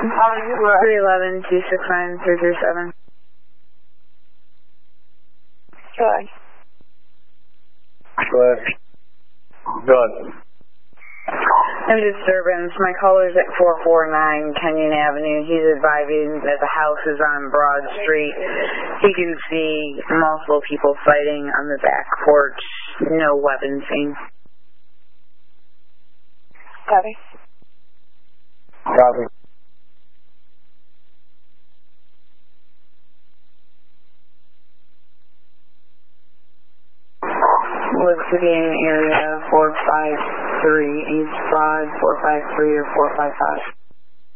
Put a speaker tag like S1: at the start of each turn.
S1: 311-269-337.
S2: Go ahead.
S3: Go ahead. Go ahead.
S1: No disturbance. My caller's at 449 Kenyon Avenue. He's advising that the house is on Broad Street. He can see multiple people fighting on the back porch. No weapons seen.
S2: Copy.
S3: Copy.
S1: Look City area 453 East Broad 453 or 455.